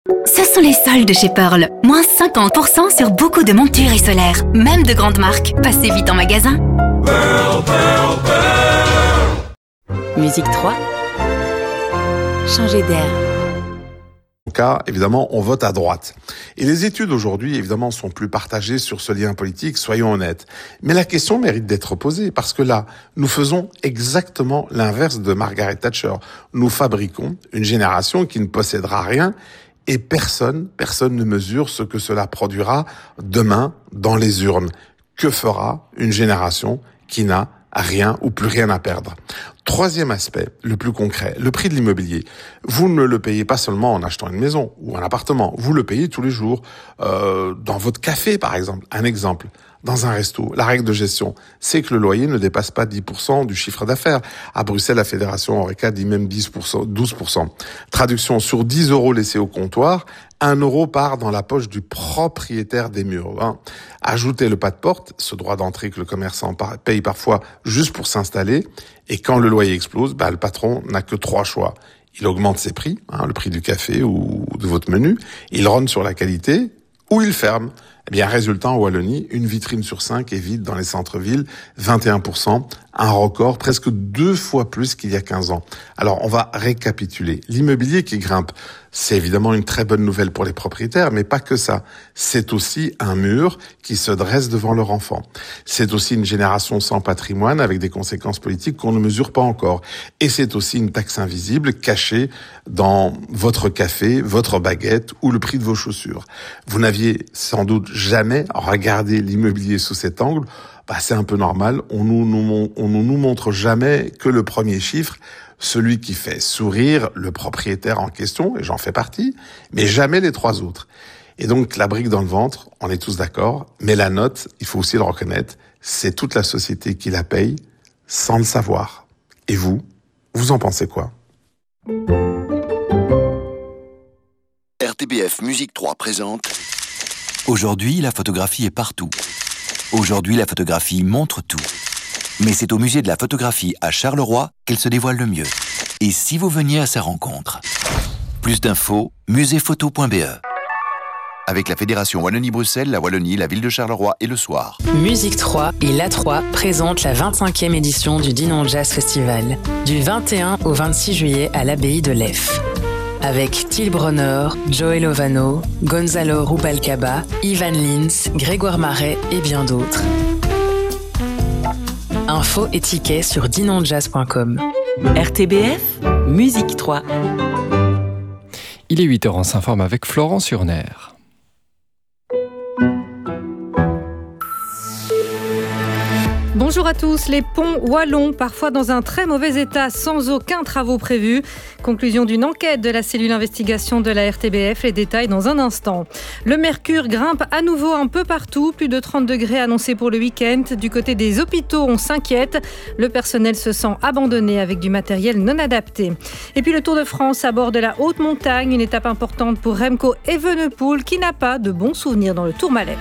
Ce sont les soldes chez Pearl. Moins 50% sur beaucoup de montures et solaires, même de grandes marques. Passez vite en magasin. Pearl, Pearl, Pearl. Musique 3. Changer d'air. Cas, évidemment, on vote à droite. Et les études aujourd'hui, évidemment, sont plus partagées sur ce lien politique, soyons honnêtes. Mais la question mérite d'être posée, parce que là, nous faisons exactement l'inverse de Margaret Thatcher. Nous fabriquons une génération qui ne possédera rien, et personne ne mesure ce que cela produira demain dans les urnes. Que fera une génération qui n'a rien ou plus rien à perdre? Troisième aspect, le plus concret, le prix de l'immobilier. Vous ne le payez pas seulement en achetant une maison ou un appartement, vous le payez tous les jours dans votre café par exemple. Un exemple, dans un resto, la règle de gestion, c'est que le loyer ne dépasse pas 10% du chiffre d'affaires. À Bruxelles, la Fédération Horeca dit même 10%, 12%. Traduction, sur 10 € laissés au comptoir, 1 € part dans la poche du propriétaire des murs. Ajoutez le pas de porte, ce droit d'entrée que le commerçant paye parfois juste pour s'installer. Et quand le loyer explose, le patron n'a que 3 choix. Il augmente ses prix, le prix du café ou de votre menu. Il rogne sur la qualité ou il ferme. Eh bien, résultat, en Wallonie, une vitrine sur 5 est vide dans les centres-villes, 21%, un record, presque 2 fois plus qu'il y a 15 ans. Alors, on va récapituler. L'immobilier qui grimpe, c'est évidemment une très bonne nouvelle pour les propriétaires, mais pas que ça. C'est aussi un mur qui se dresse devant leur enfant. C'est aussi une génération sans patrimoine avec des conséquences politiques qu'on ne mesure pas encore. Et c'est aussi une taxe invisible cachée dans votre café, votre baguette ou le prix de vos chaussures. Vous n'aviez sans doute jamais regardé l'immobilier sous cet angle. C'est un peu normal. On nous montre jamais que le premier chiffre, celui qui fait sourire le propriétaire en question, et j'en fais partie, mais jamais les 3 autres. Et donc, la brique dans le ventre, on est tous d'accord, mais la note, il faut aussi le reconnaître, c'est toute la société qui la paye sans le savoir. Et vous en pensez quoi? RTBF Musique 3 présente. Aujourd'hui, la photographie est partout. Aujourd'hui, la photographie montre tout. Mais c'est au musée de la photographie à Charleroi qu'elle se dévoile le mieux. Et si vous veniez à sa rencontre? Plus d'infos, museephoto.be. Avec la Fédération Wallonie-Bruxelles, la Wallonie, la ville de Charleroi et le Soir. Musique 3 et l'A3 présentent la 25e édition du Dinan Jazz Festival, du 21 au 26 juillet à l'abbaye de Lef. Avec Till Bronner, Joey Lovano, Gonzalo Rubalcaba, Ivan Lins, Grégoire Marais et bien d'autres. Infos et tickets sur dinanjazz.com. RTBF, Musique 3. Il est 8h, on s'informe avec Florence Urner. Bonjour à tous. Les ponts wallons, parfois dans un très mauvais état, sans aucun travaux prévus. Conclusion d'une enquête de la cellule investigation de la RTBF. Les détails dans un instant. Le mercure grimpe à nouveau un peu partout. Plus de 30 degrés annoncés pour le week-end. Du côté des hôpitaux, on s'inquiète. Le personnel se sent abandonné avec du matériel non adapté. Et puis le Tour de France à bord de la haute montagne. Une étape importante pour Remco Evenepoel qui n'a pas de bons souvenirs dans le Tourmalet.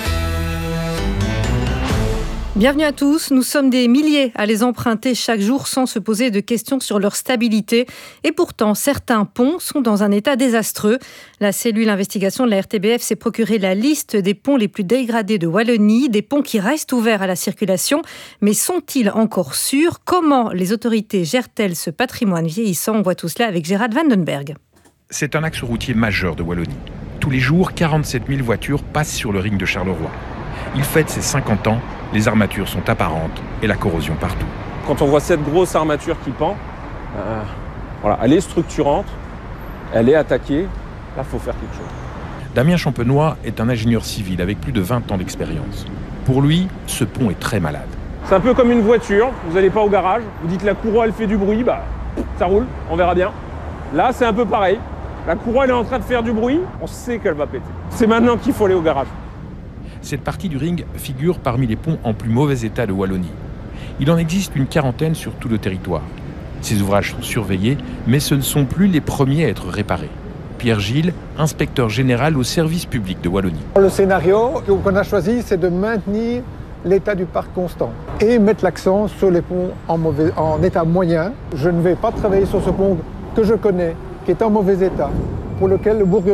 Bienvenue à tous, nous sommes des milliers à les emprunter chaque jour sans se poser de questions sur leur stabilité. Et pourtant, certains ponts sont dans un état désastreux. La cellule investigation de la RTBF s'est procuré la liste des ponts les plus dégradés de Wallonie, des ponts qui restent ouverts à la circulation. Mais sont-ils encore sûrs? Comment les autorités gèrent-elles ce patrimoine vieillissant? On voit tout cela avec Gérald Vandenberg. C'est un axe routier majeur de Wallonie. Tous les jours, 47 000 voitures passent sur le ring de Charleroi. Il fête ses 50 ans, les armatures sont apparentes et la corrosion partout. Quand on voit cette grosse armature qui pend, elle est structurante, elle est attaquée, là il faut faire quelque chose. Damien Champenois est un ingénieur civil avec plus de 20 ans d'expérience. Pour lui, ce pont est très malade. C'est un peu comme une voiture, vous n'allez pas au garage, vous dites la courroie elle fait du bruit, ça roule, on verra bien. Là c'est un peu pareil, la courroie elle est en train de faire du bruit, on sait qu'elle va péter. C'est maintenant qu'il faut aller au garage. Cette partie du ring figure parmi les ponts en plus mauvais état de Wallonie. Il en existe une quarantaine sur tout le territoire. Ces ouvrages sont surveillés, mais ce ne sont plus les premiers à être réparés. Pierre Gilles, inspecteur général au service public de Wallonie. Le scénario qu'on a choisi, c'est de maintenir l'état du parc constant et mettre l'accent sur les ponts en état moyen. Je ne vais pas travailler sur ce pont que je connais, qui est en mauvais état, pour lequel le bourg